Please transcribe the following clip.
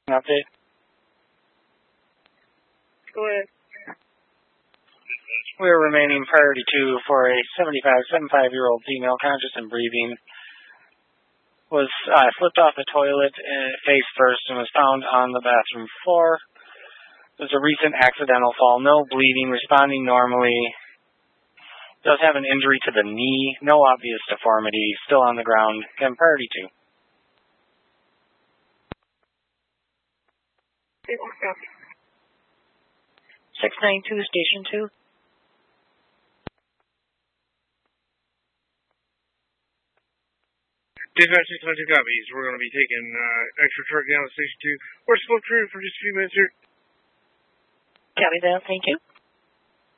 Update. Go ahead. We're remaining priority 2 for a 75-year-old female conscious and breathing. Was flipped off the toilet face first and was found on the bathroom floor. There's a recent accidental fall, no bleeding, responding normally. Does have an injury to the knee, no obvious deformity, still on the ground. Again, priority 2. 692, Station 2. Dispatch 692 copies. We're going to be taking extra truck down to Station 2. We're supposed to for just a few minutes here. Copy that, thank you.